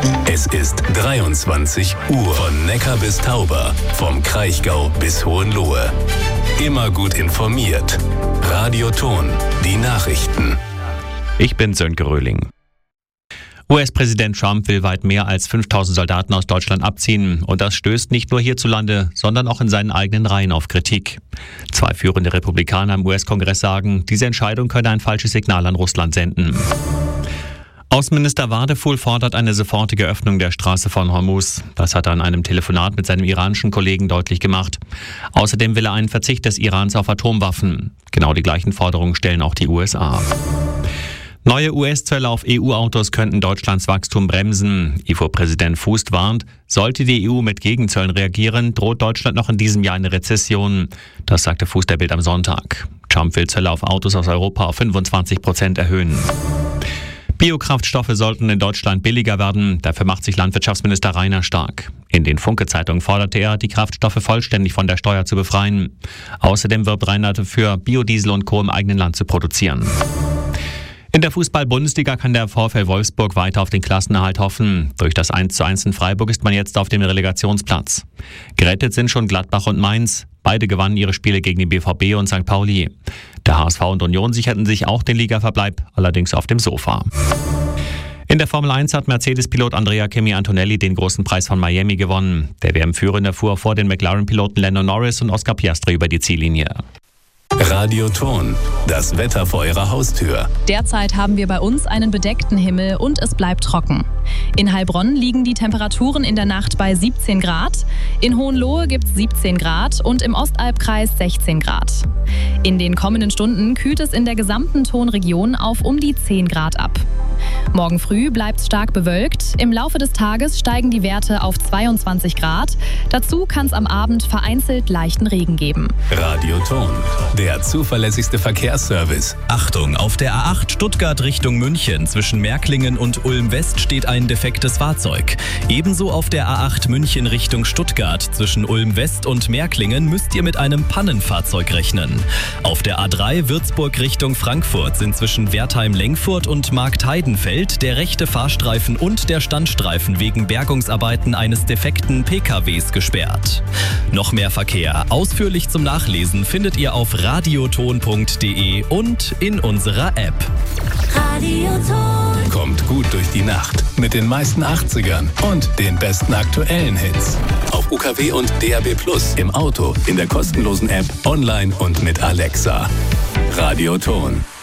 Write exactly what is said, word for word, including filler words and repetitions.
Es ist dreiundzwanzig Uhr. Von Neckar bis Tauber, vom Kraichgau bis Hohenlohe. Immer gut informiert. Radio Ton, die Nachrichten. Ich bin Sönke Röhling. U S-Präsident Trump will weit mehr als fünftausend Soldaten aus Deutschland abziehen. Und das stößt nicht nur hierzulande, sondern auch in seinen eigenen Reihen auf Kritik. Zwei führende Republikaner im U S-Kongress sagen, diese Entscheidung könne ein falsches Signal an Russland senden. Außenminister Wadefuhl fordert eine sofortige Öffnung der Straße von Hormuz. Das hat er an einem Telefonat mit seinem iranischen Kollegen deutlich gemacht. Außerdem will er einen Verzicht des Irans auf Atomwaffen. Genau die gleichen Forderungen stellen auch die U S A. Neue U S-Zölle auf E U-Autos könnten Deutschlands Wachstum bremsen. I F O-Präsident Fuß warnt, sollte die E U mit Gegenzöllen reagieren, droht Deutschland noch in diesem Jahr eine Rezession. Das sagte Fuß der Bild am Sonntag. Trump will Zölle auf Autos aus Europa auf fünfundzwanzig Prozent erhöhen. Biokraftstoffe sollten in Deutschland billiger werden. Dafür macht sich Landwirtschaftsminister Rainer stark. In den Funke-Zeitungen forderte er, die Kraftstoffe vollständig von der Steuer zu befreien. Außerdem wirbt Rainer dafür, Biodiesel und Co. im eigenen Land zu produzieren. In der Fußball-Bundesliga kann der VfL Wolfsburg weiter auf den Klassenerhalt hoffen. Durch das eins zu eins in Freiburg ist man jetzt auf dem Relegationsplatz. Gerettet sind schon Gladbach und Mainz. Beide gewannen ihre Spiele gegen den B V B und Sankt Pauli. Der H S V und Union sicherten sich auch den Ligaverbleib, allerdings auf dem Sofa. In der Formel eins hat Mercedes-Pilot Andrea Kimi Antonelli den großen Preis von Miami gewonnen. Der W M-Führende fuhr vor den McLaren-Piloten Lando Norris und Oscar Piastri über die Ziellinie. Radio Ton, das Wetter vor Ihrer Haustür. Derzeit haben wir bei uns einen bedeckten Himmel und es bleibt trocken. In Heilbronn liegen die Temperaturen in der Nacht bei siebzehn Grad, in Hohenlohe gibt es siebzehn Grad und im Ostalbkreis sechzehn Grad. In den kommenden Stunden kühlt es in der gesamten Tonregion auf um die zehn Grad ab. Morgen früh bleibt es stark bewölkt, im Laufe des Tages steigen die Werte auf zweiundzwanzig Grad. Dazu kann es am Abend vereinzelt leichten Regen geben. Radio Ton, der zuverlässigste Verkehrsservice. Achtung, auf der A acht Stuttgart Richtung München zwischen Märklingen und Ulm-West steht ein defektes Fahrzeug. Ebenso auf der A acht München Richtung Stuttgart zwischen Ulm-West und Märklingen müsst ihr mit einem Pannenfahrzeug rechnen. Auf der A drei Würzburg Richtung Frankfurt sind zwischen Wertheim-Lengfurt und Marktheidenfeld der rechte Fahrstreifen und der Standstreifen wegen Bergungsarbeiten eines defekten P K Ws gesperrt. Noch mehr Verkehr ausführlich zum Nachlesen findet ihr auf radioton punkt de und in unserer App. Radioton kommt gut durch die Nacht mit den meisten achtzigern und den besten aktuellen Hits. Auf U K W und D A B Plus, im Auto, in der kostenlosen App, online und mit Alexa. Radioton.